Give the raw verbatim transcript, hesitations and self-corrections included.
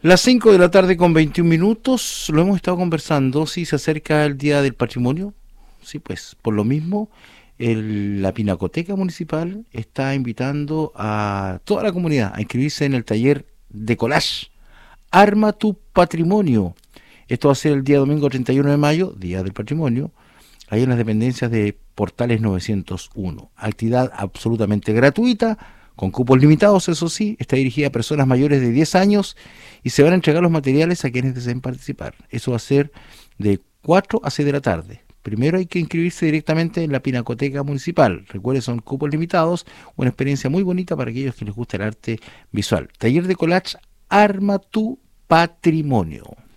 Las cinco de la tarde con veintiún minutos, lo hemos estado conversando, sí, se acerca el Día del Patrimonio, sí, pues, por lo mismo, el- la Pinacoteca Municipal está invitando a toda la comunidad a inscribirse en el taller de collage, Arma tu Patrimonio. Esto va a ser el día domingo treinta y uno de mayo, Día del Patrimonio, ahí en las dependencias de Portales novecientos uno. Actividad absolutamente gratuita, con cupos limitados, eso sí, está dirigida a personas mayores de diez años y se van a entregar los materiales a quienes deseen participar. Eso va a ser de cuatro a seis de la tarde. Primero hay que inscribirse directamente en la Pinacoteca Municipal. Recuerden, son cupos limitados, una experiencia muy bonita para aquellos que les gusta el arte visual. Taller de collage, Arma tu Patrimonio.